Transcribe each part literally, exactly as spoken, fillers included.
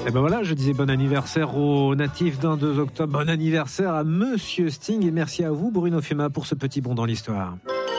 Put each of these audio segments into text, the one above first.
Et ben voilà, je disais bon anniversaire aux natifs d'un deux octobre. Bon anniversaire à Monsieur Sting et merci à vous, Bruno Fuma, pour ce petit bond dans l'histoire.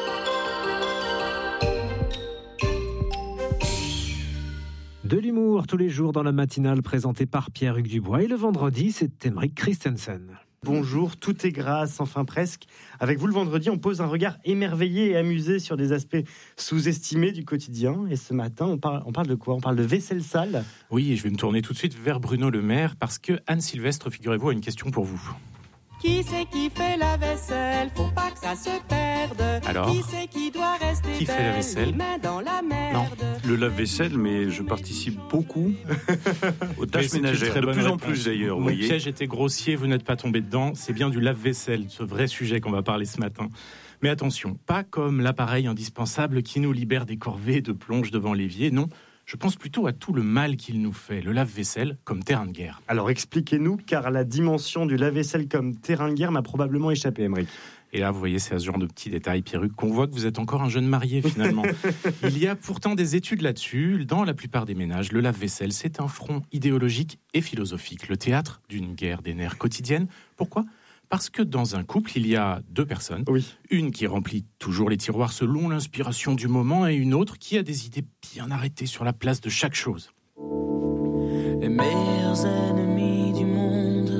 De l'humour tous les jours dans la matinale présentée par Pierre-Hugues Dubois. Et le vendredi, c'est Aymeric Christensen. Bonjour, tout est grâce, enfin presque. Avec vous, le vendredi, on pose un regard émerveillé et amusé sur des aspects sous-estimés du quotidien. Et ce matin, on parle, on parle de quoi ? On parle de vaisselle sale. Oui, et je vais me tourner tout de suite vers Bruno Le Maire, parce que Anne Sylvestre, figurez-vous, a une question pour vous. Qui c'est qui fait la vaisselle ? Faut pas que ça se perde. Alors, qui c'est qui doit rester qui fait la vaisselle ? les mains dans la merde. Non. Le lave-vaisselle, mais je participe beaucoup aux tâches ménagères, de plus réponse. en plus d'ailleurs. Mon voyez. piège était grossier, vous n'êtes pas tombé dedans. C'est bien du lave-vaisselle, ce vrai sujet qu'on va parler ce matin. Mais attention, pas comme l'appareil indispensable qui nous libère des corvées de plonge devant l'évier, non. Je pense plutôt à tout le mal qu'il nous fait, le lave-vaisselle comme terrain de guerre. Alors expliquez-nous, car la dimension du lave-vaisselle comme terrain de guerre m'a probablement échappé, Aymeric. Et là, vous voyez, c'est à ce genre de petits détails, Pierre-Hugues, qu'on voit que vous êtes encore un jeune marié, finalement. Il y a pourtant des études là-dessus. Dans la plupart des ménages, le lave-vaisselle, c'est un front idéologique et philosophique, le théâtre d'une guerre des nerfs quotidienne. Pourquoi ? Parce que dans un couple, il y a deux personnes. Oui. Une qui remplit toujours les tiroirs selon l'inspiration du moment et une autre qui a des idées bien arrêtées sur la place de chaque chose. Les meilleurs ennemis du monde,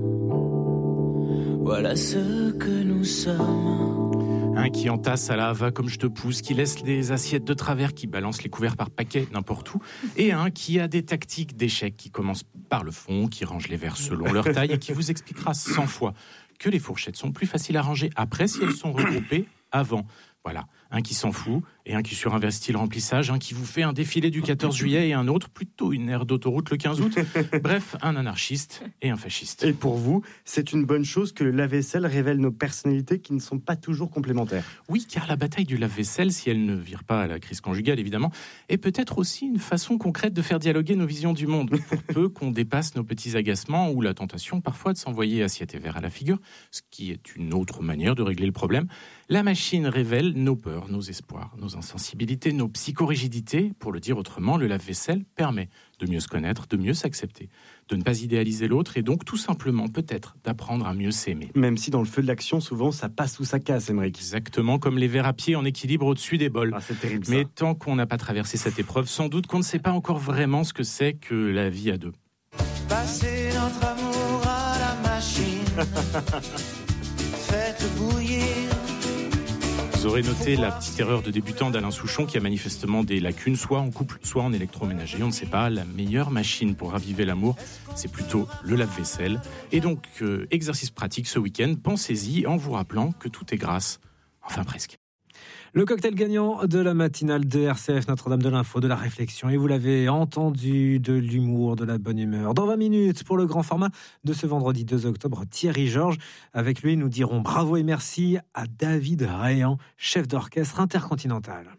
voilà ce que nous sommes. Un qui entasse à la hava comme je te pousse, qui laisse les assiettes de travers, qui balance les couverts par paquet n'importe où. Et un qui a des tactiques d'échec, qui commence par le fond, qui range les verres selon leur taille et qui vous expliquera cent fois que les fourchettes sont plus faciles à ranger après si elles sont regroupées avant. Voilà, un qui s'en fout et un qui surinvestit le remplissage, un qui vous fait un défilé du quatorze juillet et un autre plutôt une aire d'autoroute le quinze août. Bref, un anarchiste et un fasciste. Et pour vous, c'est une bonne chose que le lave-vaisselle révèle nos personnalités qui ne sont pas toujours complémentaires. Oui, car la bataille du lave-vaisselle, si elle ne vire pas à la crise conjugale évidemment, est peut-être aussi une façon concrète de faire dialoguer nos visions du monde, pour peu qu'on dépasse nos petits agacements ou la tentation parfois de s'envoyer assiette et verre à la figure, ce qui est une autre manière de régler le problème. La machine révèle nos peurs, nos espoirs, nos insensibilités, nos psychorigidités. Pour le dire autrement, le lave-vaisselle permet de mieux se connaître, de mieux s'accepter, de ne pas idéaliser l'autre et donc tout simplement peut-être d'apprendre à mieux s'aimer. Même si dans le feu de l'action, souvent ça passe ou ça casse, Aymeric. Exactement comme les verres à pied en équilibre au-dessus des bols. Ah, c'est terrible, ça. Mais tant qu'on n'a pas traversé cette épreuve, sans doute qu'on ne sait pas encore vraiment ce que c'est que la vie à deux. Passez notre amour à la machine, faites bouillir. Vous aurez noté la petite erreur de débutant d'Alain Souchon qui a manifestement des lacunes, soit en couple, soit en électroménager. On ne sait pas, la meilleure machine pour raviver l'amour, c'est plutôt le lave-vaisselle. Et donc, euh, exercice pratique ce week-end, pensez-y en vous rappelant que tout est grâce. Enfin, presque. Le cocktail gagnant de la matinale de R C F, Notre-Dame de l'info, de la réflexion. Et vous l'avez entendu, de l'humour, de la bonne humeur. Dans vingt minutes, pour le grand format de ce vendredi deux octobre, Thierry Georges. Avec lui, nous dirons bravo et merci à David Rayan, chef d'orchestre intercontinental.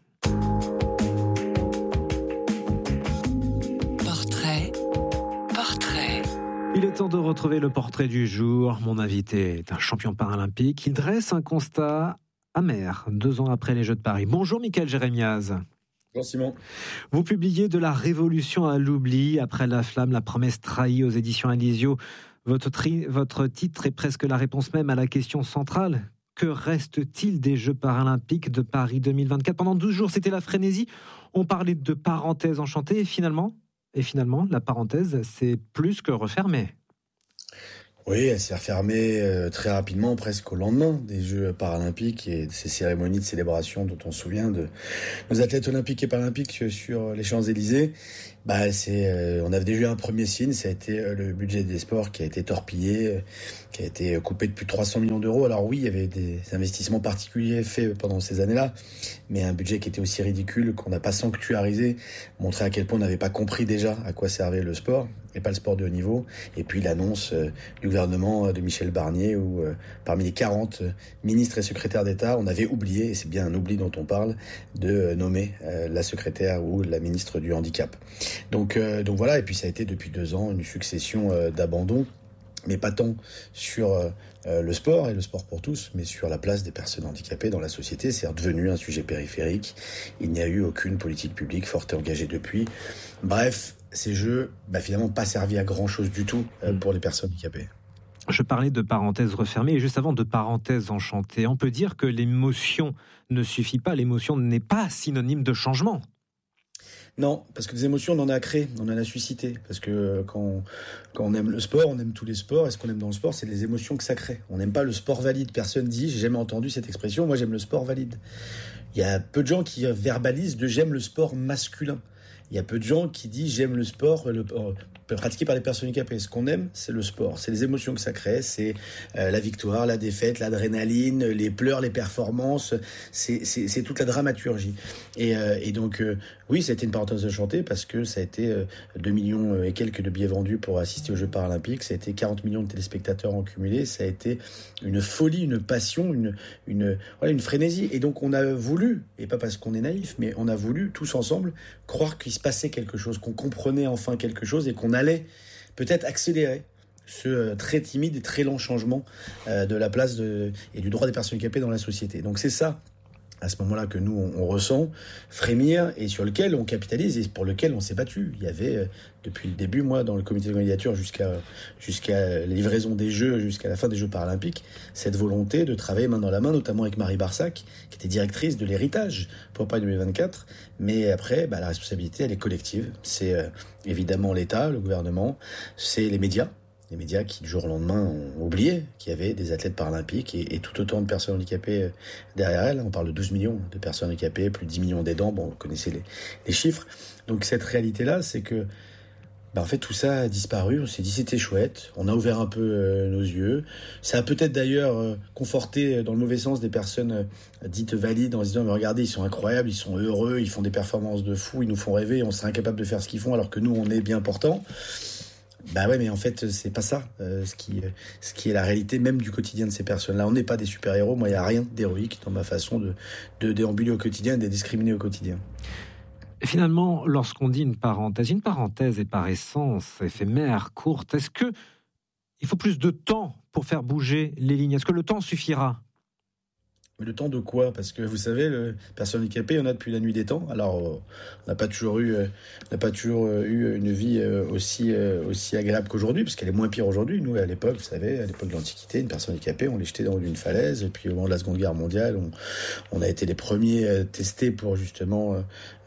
Portrait, portrait. Il est temps de retrouver le portrait du jour. Mon invité est un champion paralympique. Il dresse un constat amer, deux ans après les Jeux de Paris. Bonjour Mickaël Jérémiaz. Bonjour Simon. Vous publiez De la révolution à l'oubli, après la flamme, la promesse trahie aux éditions Alizio. Votre, tri, votre titre est presque la réponse même à la question centrale. Que reste-t-il des Jeux paralympiques de Paris deux mille vingt-quatre ? Pendant douze jours, c'était la frénésie. On parlait de parenthèse enchantée et finalement, et finalement, la parenthèse, c'est plus que refermée. Oui, elle s'est refermée euh, très rapidement, presque au lendemain des Jeux paralympiques et de ces cérémonies de célébration dont on se souvient de nos athlètes olympiques et paralympiques sur les Champs-Élysées. Bah, c'est, euh, on avait déjà eu un premier signe, ça a été euh, le budget des sports qui a été torpillé, euh, qui a été coupé de plus de trois cents millions d'euros. Alors oui, il y avait des investissements particuliers faits pendant ces années-là, mais un budget qui était aussi ridicule, qu'on n'a pas sanctuarisé, montrait à quel point on n'avait pas compris déjà à quoi servait le sport, et pas le sport de haut niveau. Et puis l'annonce euh, du gouvernement de Michel Barnier, où euh, parmi les quarante ministres et secrétaires d'État, on avait oublié, et c'est bien un oubli dont on parle, de euh, nommer euh, la secrétaire ou la ministre du handicap. Donc, euh, donc voilà, et puis ça a été depuis deux ans une succession euh, d'abandons, mais pas tant sur euh, le sport et le sport pour tous, mais sur la place des personnes handicapées dans la société. C'est devenu un sujet périphérique. Il n'y a eu aucune politique publique forte et engagée depuis. Bref, ces Jeux, bah, finalement, pas servi à grand-chose du tout euh, pour les personnes handicapées. Je parlais de parenthèses refermées et juste avant de parenthèses enchantées. On peut dire que l'émotion ne suffit pas, l'émotion n'est pas synonyme de changement. Non, parce que des émotions, on en a créé, on en a suscité. Parce que quand, quand on aime le sport, on aime tous les sports. Et ce qu'on aime dans le sport, c'est les émotions que ça crée. On n'aime pas le sport valide. Personne dit, j'ai jamais entendu cette expression, moi j'aime le sport valide. Il y a peu de gens qui verbalisent de j'aime le sport masculin. Il y a peu de gens qui disent j'aime le sport le, euh, pratiqué par les personnes handicapées. Ce qu'on aime, c'est le sport. C'est les émotions que ça crée. C'est euh, la victoire, la défaite, l'adrénaline, les pleurs, les performances. C'est, c'est, c'est toute la dramaturgie. Et, euh, et donc, euh, oui, ça a été une parenthèse enchantée parce que ça a été euh, deux millions et quelques de billets vendus pour assister aux Jeux paralympiques. Ça a été quarante millions de téléspectateurs en cumulé. Ça a été une folie, une passion, une, une, voilà, une frénésie. Et donc, on a voulu, et pas parce qu'on est naïf, mais on a voulu tous ensemble croire qu'il se passait quelque chose, qu'on comprenait enfin quelque chose et qu'on allait peut-être accélérer ce euh, très timide et très lent changement euh, de la place de, et du droit des personnes handicapées dans la société. Donc c'est ça, à ce moment-là, que nous, on, on ressent frémir et sur lequel on capitalise et pour lequel on s'est battu. Il y avait, euh, depuis le début, moi, dans le comité de candidature jusqu'à, jusqu'à la livraison des Jeux, jusqu'à la fin des Jeux paralympiques, cette volonté de travailler main dans la main, notamment avec Marie Barsac, qui était directrice de l'héritage pour Paris deux mille vingt-quatre. Mais après, bah, la responsabilité, elle est collective. C'est euh, évidemment l'État, le gouvernement, c'est les médias. Les médias qui, du jour au lendemain, ont oublié qu'il y avait des athlètes paralympiques et, et tout autant de personnes handicapées derrière elles. On parle de douze millions de personnes handicapées, plus de dix millions d'aidants. Bon, vous connaissez les, les chiffres. Donc cette réalité-là, c'est que bah, en fait, tout ça a disparu. On s'est dit c'était chouette. On a ouvert un peu euh, nos yeux. Ça a peut-être d'ailleurs euh, conforté dans le mauvais sens des personnes euh, dites valides en se disant mais regardez, ils sont incroyables, ils sont heureux, ils font des performances de fou, ils nous font rêver, on serait incapable de faire ce qu'ils font alors que nous, on est bien portants. Bah ouais, mais en fait, c'est pas ça, euh, ce qui, ce qui est la réalité même du quotidien de ces personnes-là. On n'est pas des super-héros. Moi, il n'y a rien d'héroïque dans ma façon de, de déambuler au quotidien et de discriminer au quotidien. Et finalement, lorsqu'on dit une parenthèse, une parenthèse est par essence éphémère, courte. Est-ce que il faut plus de temps pour faire bouger les lignes ? Est-ce que le temps suffira ? Mais le temps de quoi ? Parce que vous savez, les personnes handicapées, il y en a depuis la nuit des temps. Alors, on n'a pas toujours eu, on n'a pas toujours eu une vie aussi, aussi agréable qu'aujourd'hui, parce qu'elle est moins pire aujourd'hui. Nous, à l'époque, vous savez, à l'époque de l'Antiquité, une personne handicapée, on les jetait dans une falaise. Et puis, au moment de la Seconde Guerre mondiale, on, on a été les premiers testés pour justement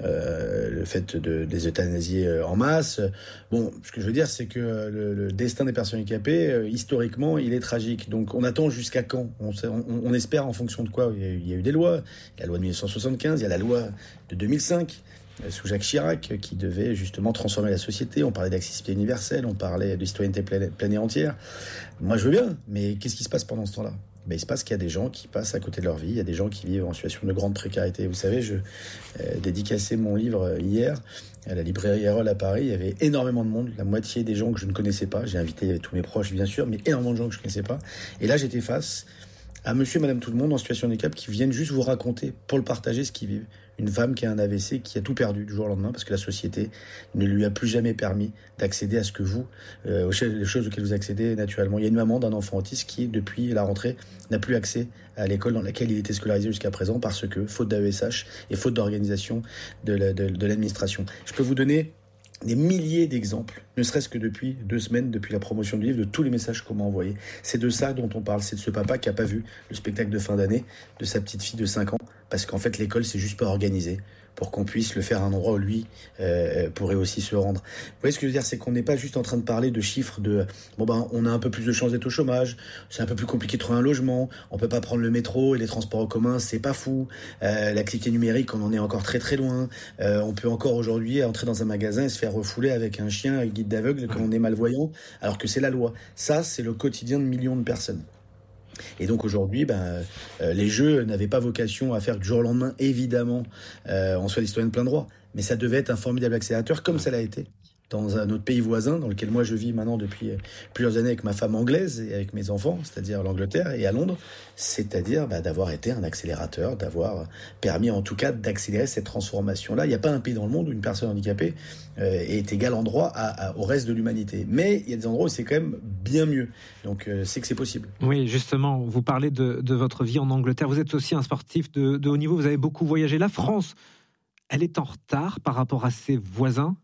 euh, le fait de, des euthanasies en masse. Bon, ce que je veux dire, c'est que le, le destin des personnes handicapées, historiquement, il est tragique. Donc, on attend jusqu'à quand ? on, on, on espère en fonction de quoi ? Il y a eu des lois, il y a la loi de dix-neuf cent soixante-quinze, il y a la loi de deux mille cinq, sous Jacques Chirac, qui devait justement transformer la société. On parlait d'accessibilité universelle, on parlait de citoyenneté pleine, pleine et entière. Moi, je veux bien, mais qu'est-ce qui se passe pendant ce temps-là ? Ben, il se passe qu'il y a des gens qui passent à côté de leur vie, il y a des gens qui vivent en situation de grande précarité. Vous savez, je euh, dédicaçais mon livre hier à la librairie Erol à Paris. Il y avait énormément de monde, la moitié des gens que je ne connaissais pas. J'ai invité tous mes proches, bien sûr, mais énormément de gens que je ne connaissais pas. Et là, j'étais face à monsieur et madame tout le monde en situation de handicap qui viennent juste vous raconter, pour le partager, ce qu'ils vivent. Une femme qui a un A V C, qui a tout perdu du jour au lendemain parce que la société ne lui a plus jamais permis d'accéder à ce que vous, euh, aux choses auxquelles vous accédez naturellement. Il y a une maman d'un enfant autiste qui, depuis la rentrée, n'a plus accès à l'école dans laquelle il était scolarisé jusqu'à présent parce que, faute d'A E S H et faute d'organisation de, la, de, de l'administration. Je peux vous donner des milliers d'exemples, ne serait-ce que depuis deux semaines, depuis la promotion du livre, de tous les messages qu'on m'a envoyés. C'est de ça dont on parle, c'est de ce papa qui n'a pas vu le spectacle de fin d'année de sa petite fille de cinq ans, parce qu'en fait l'école c'est juste pas organisé pour qu'on puisse le faire à un endroit où lui euh, pourrait aussi se rendre. Vous voyez ce que je veux dire, c'est qu'on n'est pas juste en train de parler de chiffres de bon ben on a un peu plus de chances d'être au chômage, c'est un peu plus compliqué de trouver un logement, on peut pas prendre le métro et les transports en commun, c'est pas fou, euh, l'activité numérique on en est encore très très loin, euh, on peut encore aujourd'hui entrer dans un magasin et se faire refouler avec un chien avec guide d'aveugle quand on est malvoyant, alors que c'est la loi. Ça c'est le quotidien de millions de personnes. Et donc aujourd'hui, ben, euh, les Jeux n'avaient pas vocation à faire du jour au lendemain, évidemment, euh, on soit des citoyens de plein droit, mais ça devait être un formidable accélérateur, comme ça l'a été dans un autre pays voisin, dans lequel moi je vis maintenant depuis plusieurs années avec ma femme anglaise et avec mes enfants, c'est-à-dire l'Angleterre et à Londres, c'est-à-dire bah, d'avoir été un accélérateur, d'avoir permis en tout cas d'accélérer cette transformation-là. Il n'y a pas un pays dans le monde où une personne handicapée euh, est égale en droit à, à, au reste de l'humanité. Mais il y a des endroits où c'est quand même bien mieux. Donc euh, c'est que c'est possible. Oui, justement, vous parlez de, de votre vie en Angleterre. Vous êtes aussi un sportif de, de haut niveau, vous avez beaucoup voyagé. La France, elle est en retard par rapport à ses voisins ?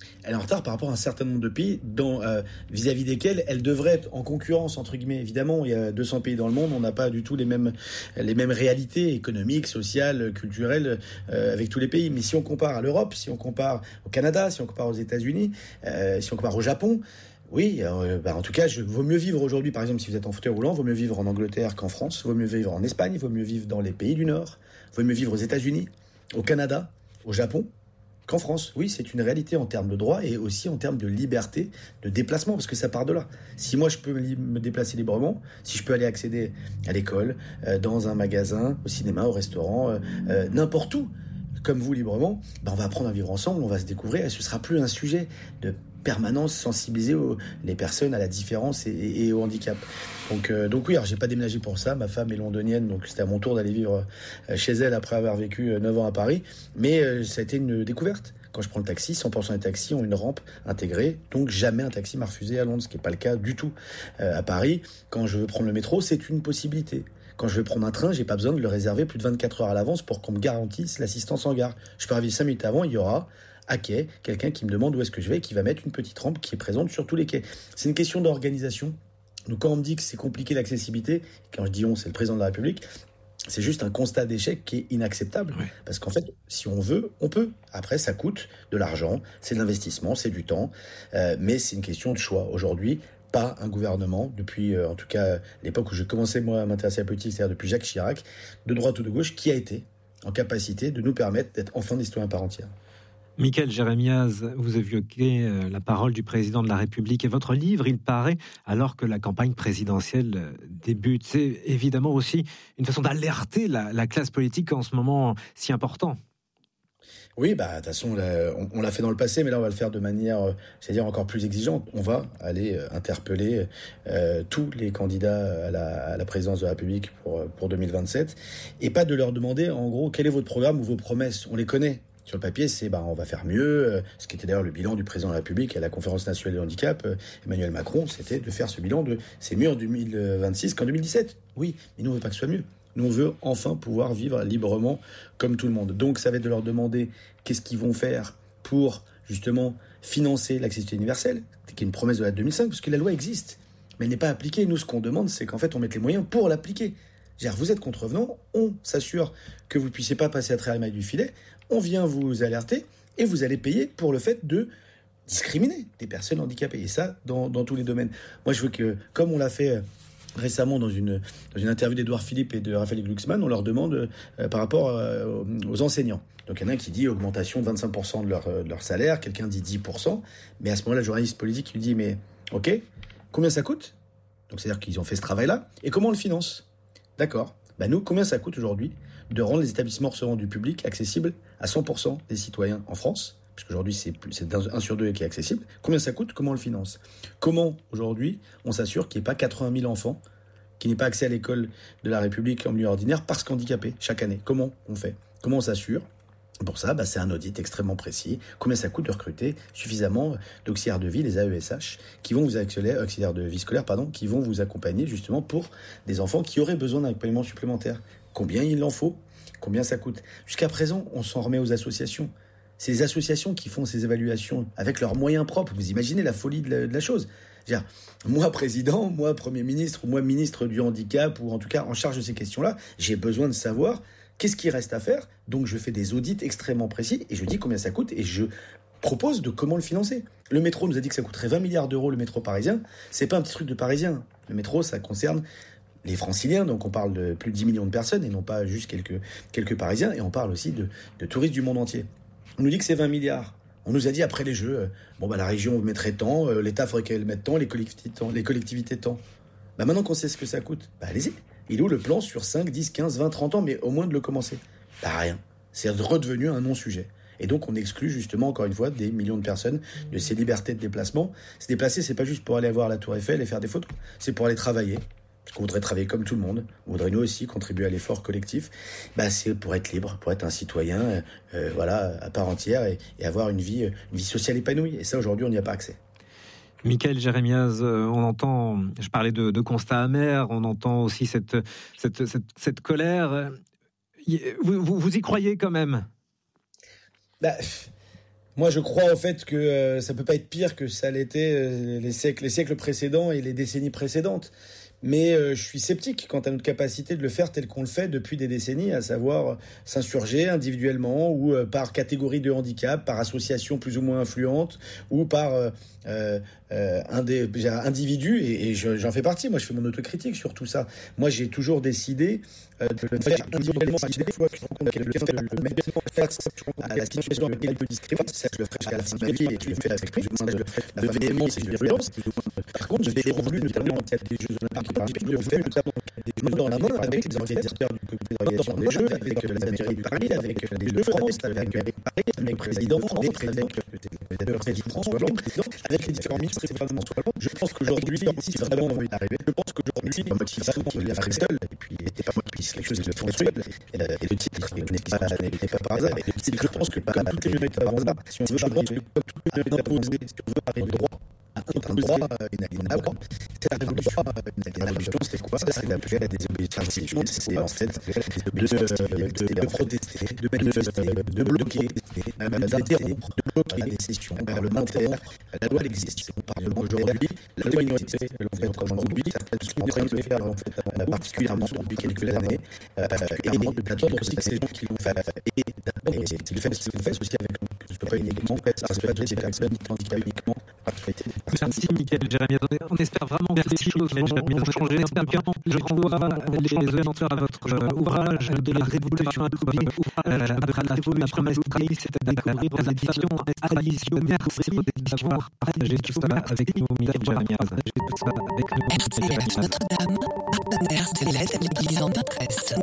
Elle est en retard par rapport à un certain nombre de pays dans, euh, vis-à-vis desquels elle devrait être en concurrence, entre guillemets. Évidemment, il y a deux cents pays dans le monde, on n'a pas du tout les mêmes, les mêmes réalités économiques, sociales, culturelles euh, avec tous les pays. Mais si on compare à l'Europe, si on compare au Canada, si on compare aux États-Unis, euh, si on compare au Japon, oui, euh, bah en tout cas, je vaut mieux vivre aujourd'hui, par exemple, si vous êtes en fauteuil roulant, vaut mieux vivre en Angleterre qu'en France, vaut mieux vivre en Espagne, vaut mieux vivre dans les pays du Nord, vaut mieux vivre aux États-Unis, au Canada, au Japon, qu'en France. Oui, c'est une réalité en termes de droit et aussi en termes de liberté de déplacement, parce que ça part de là. Si moi je peux me déplacer librement, si je peux aller accéder à l'école, euh, dans un magasin, au cinéma, au restaurant, euh, euh, n'importe où, comme vous librement, ben on va apprendre à vivre ensemble, on va se découvrir et ce sera plus un sujet de permanence sensibiliser aux, les personnes à la différence et, et, et au handicap. Donc, euh, donc oui, alors j'ai pas déménagé pour ça. Ma femme est londonienne, donc c'était à mon tour d'aller vivre euh, chez elle après avoir vécu euh, neuf ans à Paris. Mais euh, ça a été une découverte. Quand je prends le taxi, cent pour cent des taxis ont une rampe intégrée, donc jamais un taxi m'a refusé à Londres, ce qui n'est pas le cas du tout. Euh, à Paris, quand je veux prendre le métro, c'est une possibilité. Quand je veux prendre un train, j'ai pas besoin de le réserver plus de vingt-quatre heures à l'avance pour qu'on me garantisse l'assistance en gare. Je peux arriver cinq minutes avant, il y aura à quai, quelqu'un qui me demande où est-ce que je vais et qui va mettre une petite rampe qui est présente sur tous les quais. C'est une question d'organisation. Donc quand on me dit que c'est compliqué l'accessibilité, quand je dis on, c'est le président de la République, c'est juste un constat d'échec qui est inacceptable. Oui. Parce qu'en fait, si on veut, on peut. Après, ça coûte de l'argent, c'est de l'investissement, c'est du temps, euh, mais c'est une question de choix. Aujourd'hui, pas un gouvernement, depuis euh, en tout cas l'époque où j'ai commencé moi à m'intéresser à la politique, c'est-à-dire depuis Jacques Chirac, de droite ou de gauche, qui a été en capacité de nous permettre d'être enfin des citoyens à part entière. Mickaël Jérémiaz, vous évoquez la parole du président de la République et votre livre, il paraît, alors que la campagne présidentielle débute. C'est évidemment aussi une façon d'alerter la, la classe politique en ce moment si important. Oui, bah de toute façon, là, on, on l'a fait dans le passé, mais là on va le faire de manière, c'est-à-dire encore plus exigeante. On va aller interpeller euh, tous les candidats à la, à la présidence de la République pour, pour deux mille vingt-sept, et pas de leur demander, en gros, quel est votre programme ou vos promesses. On les connaît. Sur le papier, c'est bah, on va faire mieux. Ce qui était d'ailleurs le bilan du président de la République à la conférence nationale du handicap, Emmanuel Macron, c'était de faire ce bilan de c'est mieux en deux mille vingt-six qu'en deux mille dix-sept. Oui, mais nous on veut pas que ce soit mieux. Nous on veut enfin pouvoir vivre librement comme tout le monde. Donc ça va être de leur demander qu'est-ce qu'ils vont faire pour justement financer l'accessibilité universelle, qui est une promesse de la deux mille cinq, parce que la loi existe, mais elle n'est pas appliquée. Nous ce qu'on demande, c'est qu'en fait on mette les moyens pour l'appliquer. C'est-à-dire, vous êtes contrevenant, on s'assure que vous ne puissiez pas passer à travers les mailles du filet, on vient vous alerter et vous allez payer pour le fait de discriminer des personnes handicapées. Et ça, dans, dans tous les domaines. Moi, je veux que, comme on l'a fait récemment dans une, dans une interview d'Edouard Philippe et de Raphaël Glucksmann, on leur demande euh, par rapport euh, aux enseignants. Donc, il y en a un qui dit augmentation de vingt-cinq pour cent de leur, de leur salaire, quelqu'un dit dix pour cent, mais à ce moment-là, le journaliste politique lui dit, mais ok, combien ça coûte ? Donc, c'est-à-dire qu'ils ont fait ce travail-là, et comment on le finance ? D'accord. Ben nous, combien ça coûte aujourd'hui de rendre les établissements recevant du public accessibles à cent pour cent des citoyens en France ? Puisqu'aujourd'hui, c'est, c'est un sur deux qui est accessible. Combien ça coûte ? Comment on le finance ? Comment, aujourd'hui, on s'assure qu'il n'y ait pas quatre-vingt mille enfants qui n'aient pas accès à l'école de la République en milieu ordinaire parce qu'handicapés chaque année ? Comment on fait ? Comment on s'assure ? Pour ça, bah, c'est un audit extrêmement précis. Combien ça coûte de recruter suffisamment d'auxiliaires de vie, les A E S H, qui vont vous auxiliaires, auxiliaires de vie scolaire, pardon, qui vont vous accompagner justement pour des enfants qui auraient besoin d'un accompagnement supplémentaire. Combien il en faut ? Combien ça coûte ? Jusqu'à présent, on s'en remet aux associations. C'est les associations qui font ces évaluations avec leurs moyens propres. Vous imaginez la folie de la, de la chose. Dire, moi, président, moi, Premier ministre, ou moi, ministre du handicap, ou en tout cas en charge de ces questions-là, j'ai besoin de savoir qu'est-ce qui reste à faire. Donc, je fais des audits extrêmement précis et je dis combien ça coûte et je propose de comment le financer. Le métro nous a dit que ça coûterait vingt milliards d'euros, le métro parisien. C'est pas un petit truc de parisien. Le métro, ça concerne les franciliens, donc on parle de plus de dix millions de personnes et non pas juste quelques, quelques parisiens. Et on parle aussi de, de touristes du monde entier. On nous dit que c'est vingt milliards. On nous a dit après les Jeux, euh, bon bah la région mettrait tant, euh, l'État faudrait qu'elle mette tant, les collectivités tant, les collectivités tant. Bah maintenant qu'on sait ce que ça coûte, bah allez-y. Il est où le plan sur cinq, dix, quinze, vingt, trente ans, mais au moins de le commencer ? Bah rien. C'est redevenu un non-sujet. Et donc on exclut justement, encore une fois, des millions de personnes de ces libertés de déplacement. Se déplacer, c'est pas juste pour aller voir la Tour Eiffel et faire des photos. C'est pour aller travailler. Parce qu'on voudrait travailler comme tout le monde. On voudrait nous aussi contribuer à l'effort collectif. Bah c'est pour être libre, pour être un citoyen, euh, voilà, à part entière et, et avoir une vie, une vie sociale épanouie. Et ça, aujourd'hui, on n'y a pas accès. Mickaël Jérémiaz, on entend, je parlais de, de constat amer, on entend aussi cette, cette, cette, cette colère. Vous, vous, vous y croyez quand même ? Bah, Moi, je crois au fait que euh, ça peut pas être pire que ça l'était euh, les siècles, les siècles précédents et les décennies précédentes. Mais euh, je suis sceptique quant à notre capacité de le faire tel qu'on le fait depuis des décennies, à savoir euh, s'insurger individuellement ou euh, par catégorie de handicap, par association plus ou moins influente ou par euh, euh, un des individus. Et, et je, j'en fais partie. Moi, je fais mon autocritique sur tout ça. Moi, j'ai toujours décidé euh, de le faire individuellement. Des fois, je rencontre quelqu'un de le mettre face à la situation avec laquelle il peut discriminer. Ça, je le ferai jusqu'à la fin de ma vie et je le fais avec plus ou moins de la véhémence et de violence. Par contre, je l'ai voulu notamment en tête des Jeux Olympiques. Je le fais notamment des Jeux dans la main avec les organisateurs du comité d'organisation des Jeux, avec la mairie de Paris, avec les Jeux de France, avec Paris, avec le président, les présidents, le président, avec les différents ministres et gouvernements. Je pense qu'aujourd'hui, si vraiment on veut y arriver, je pense qu'aujourd'hui, la motivation qu'il y a Bristol, et puis c'était pas moi qui pisse quelque chose de fondamental, et le titre n'est pas par hasard, je pense que comme toutes les méthodes par hasard, si on veut arriver, comme toutes les méthodes imposées, si on veut arriver droit, un droit inaliénable, c'est la révolution. La révolution, c'est quoi? C'est la plus des obligations, c'est en fait de protester, de manifester, de bloquer, d'interrompre, de bloquer les sessions parlementaires. La loi existe. On parle aujourd'hui, la loi inexiste. En fait, aujourd'hui, ce qu'on est en train de faire, en fait, particulièrement depuis quelques années, et d'attendre aussi que ces gens qui l'ont fait, et d'attendre aussi, c'est le fait, c'est le fait aussi avec nous, que ce soit pas uniquement, ça se fait ces personnes handicapées uniquement. Merci Mickaël Jérémy. On espère vraiment que les choses vont changer. On espère bien les auditeurs à votre ouvrage de la révolution à Loubli, après la révolution Maestrali, c'est à découvrir aux éditions Alizio. Merci d'avoir partagé tout ça avec nous, Mickaël Jérémy. R C F Notre-Dame, partenaire de l'aide à l'Église en détresse.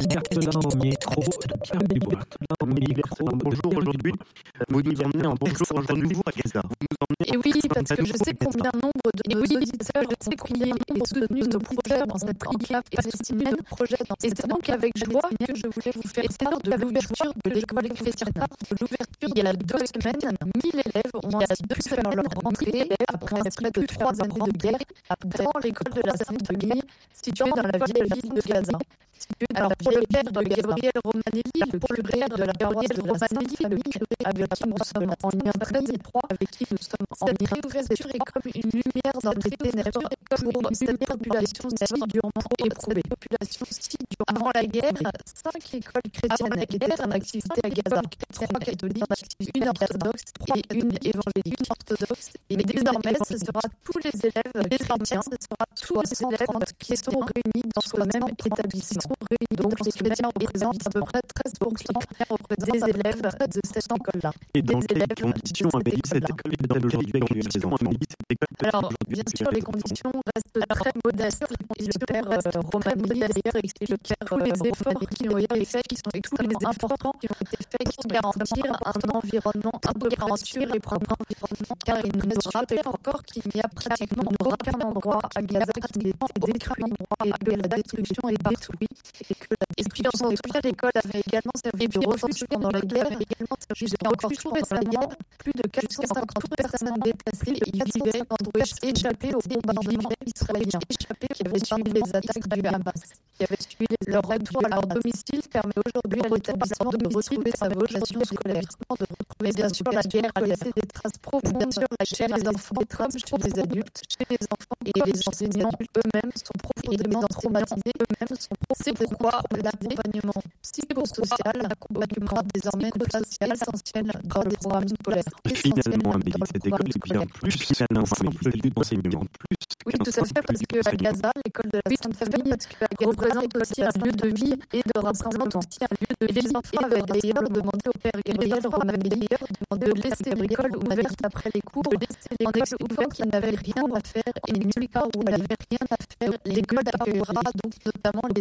Bonjour, aujourd'hui, vous nous emmenez en bonjour de nouveau à Gaza. Et oui, parce que je sais combien nombre de nos auditeurs ont combien ils ont soutenu nos projets dans cette enclave palestinienne. Et c'est donc avec joie que je voulais vous faire part de l'ouverture de l'école chrétienne. De l'ouverture il y a deux semaines, mille élèves ont pu faire leur rentrée après près de trois années de guerre dans l'école de la Sainte Guille, située dans la vieille ville de Gaza. Alors pour le père de Gabriel Romanelli, le pour le père de la Gabriel Romanelli, avec qui nous sommes en lien très étroit, avec qui nous sommes en lien réouverture est comme une lumière dans les ténèbres, comme pour cette population si durement éprouvée. Population si durement. Avant la guerre, cinq écoles chrétiennes étaient existaient à Gaza, trois catholiques, une orthodoxe et une évangélique orthodoxe. Et désormais, ce sera tous les élèves des chrétiens, ce sera tous les élèves qui sont réunis dans ce même établissement. Donc les chrétiens représentent à peu près treize pour cent des élèves de cette école-là. Et dans quelles conditions a béni cette école et dans aujourd'hui avec les enfants? Alors, bien sûr, les conditions restent très modestes. Et le père Romanelli, d'ailleurs, explique le père tous les efforts qui ont été faits, qui sont extrêmement importants, qui ont été faits, qui sont garantir un environnement un peu sûr et propre environnement, car il nous rappelle encore qu'il n'y a pratiquement aucun endroit à Gaza qui n'est pas détruit et que la destruction est détruite. Et, que la... et puis, en tout cas, l'école avait également servi de refuge pendant la guerre, également servi de refuge pendant la guerre. Plus de quatre cent cinquante personnes déplacées et ils vivaient pour échapper aux bombardements israéliens, échapper qui avaient suivi les attaques du Hamas, qui avaient suivi leur retour à leur domicile, permet aujourd'hui à l'établissement de retrouver sa vocation scolaire, de retrouver bien sûr la guerre a laissé des traces profondes, bien sûr la chair des enfants, des traces chez les adultes, chez les enfants et les enseignants eux-mêmes sont profondément traumatisés, eux-mêmes sont profondément. C'est pourquoi l'accompagnement psychosocial, l'accompagnement désormais social essentiel dans le programme scolaire. Finalement, Amélie, cette école est bien plus finalement Amélie, d'enseignement plus. Oui, tout à fait, parce que à Gaza, l'école de la Sainte Famille représente aussi un lieu de vie et de représente aussi un lieu de vie. Les enfants avaient d'ailleurs demandé au père Gabriel Romanelli de laisser l'école ouverte après les cours, de laisser l'école ouverte, qui n'avait rien à faire, et nulle part où elle n'avait rien à faire. L'école accueillera donc notamment les